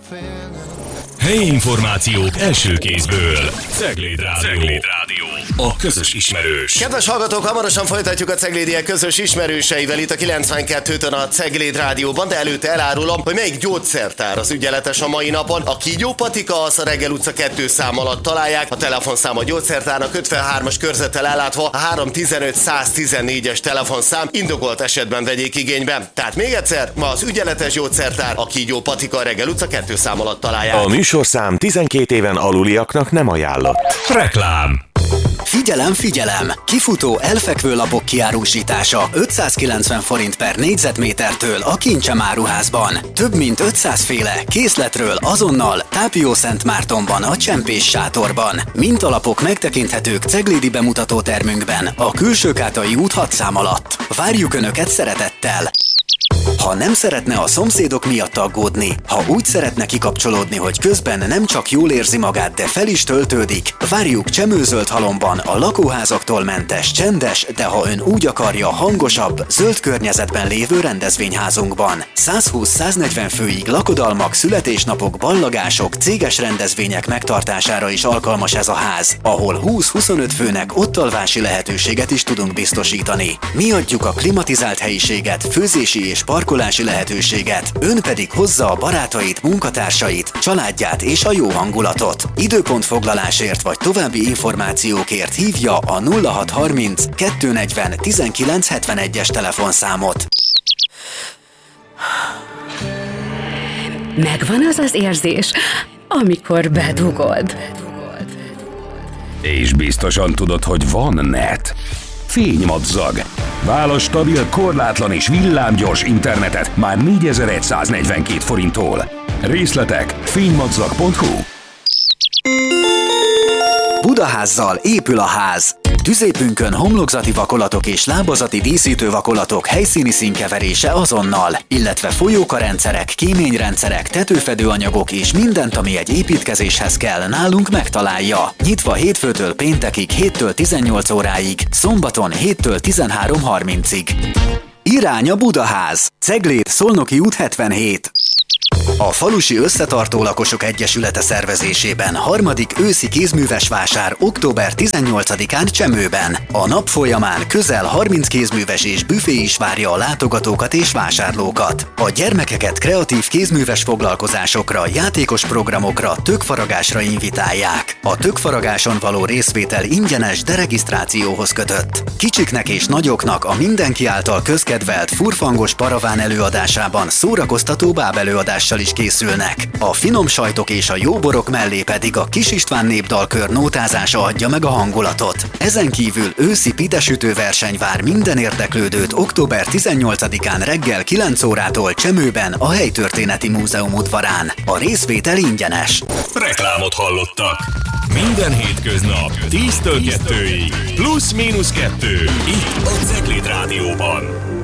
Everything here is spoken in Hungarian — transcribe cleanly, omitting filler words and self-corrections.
Helyi információk első kézből. Cegléd Rádió. A közös ismerős. Kedves hallgatók, hamarosan folytatjuk a Ceglédiek közös ismerőseivel itt a 92-tön a Cegléd Rádióban, de előtte elárulom, hogy melyik gyógyszertár az ügyeletes a mai napon. A Kígyó Patika, az a Reggel utca 2 szám alatt találják. A telefonszám a gyógyszertárnak 53-as körzettel ellátva, a 315-114-es telefonszám, indokolt esetben vegyék igénybe. Tehát még egyszer, ma az ügyeletes gyógyszertár, a Kígyó Patika, a Reggel utca 2 szám alatt találják. A műsorszám 12 éven aluliaknak nem ajánlott. Reklám. Figyelem, figyelem! Kifutó elfekvő lapok kiárusítása 590 forint per négyzetmétertől a Kincsem áruházban. Több mint 500 féle készletről azonnal Tápió-Szentmártonban a Csempés sátorban. Mintalapok megtekinthetők ceglédi bemutató termünkben a Külsőkátai út 6 szám alatt. Várjuk Önöket szeretettel! Ha nem szeretne a szomszédok miatt aggódni, ha úgy szeretne kikapcsolódni, hogy közben nem csak jól érzi magát, de fel is töltődik, várjuk Csemő-Zöldhalomban a lakóházaktól mentes, csendes, de ha ön úgy akarja, hangosabb, zöld környezetben lévő rendezvényházunkban. 120-140 főig lakodalmak, születésnapok, ballagások, céges rendezvények megtartására is alkalmas ez a ház, ahol 20-25 főnek ottalvási lehetőséget is tudunk biztosítani. Mi adjuk a klimatizált helyiséget, főzési és parkolási lehetőséget, ön pedig hozza a barátait, munkatársait, családját és a jó hangulatot. Időpontfoglalásért vagy további információkért hívja a 0630 240 1971-es telefonszámot. Megvan az az érzés, amikor bedugod. És biztosan tudod, hogy van net. Fénymadzag. Válasz stabil, korlátlan és villámgyors internetet már 4142 forinttól. Részletek fénymadzag.hu. Budaházzal épül a ház. Tüzépünkön homlokzati vakolatok és lábazati díszítő vakolatok helyszíni színkeverése azonnal, illetve folyókarendszerek, kéményrendszerek, tetőfedőanyagok és mindent, ami egy építkezéshez kell, nálunk megtalálja. Nyitva hétfőtől péntekig 7-től 18 óráig, szombaton 7-től 13:30-ig. Irány a Budaház. Cegléd, Szolnoki út 77. A Falusi Összetartó Lakosok Egyesülete szervezésében harmadik őszi kézműves vásár október 18-án Csemőben. A nap folyamán közel 30 kézműves és büfé is várja a látogatókat és vásárlókat. A gyermekeket kreatív kézműves foglalkozásokra, játékos programokra, tökfaragásra invitálják. A tökfaragáson való részvétel ingyenes, de regisztrációhoz kötött. Kicsiknek és nagyoknak a mindenki által közkedvelt furfangos paraván előadásában szórakoztató bábelőadással is készülnek. A finom sajtok és a jó borok mellé pedig a Kis István népdalkör nótázása adja meg a hangulatot. Ezen kívül őszi pitesütő verseny vár minden érdeklődőt október 18-án reggel 9 órától Csemőben a Helytörténeti Múzeum udvarán. A részvétel ingyenes. Reklámot hallottak. Minden hétköznap 10-től 2-ig. Plusz-minusz 2. Itt a Cegléd Rádióban.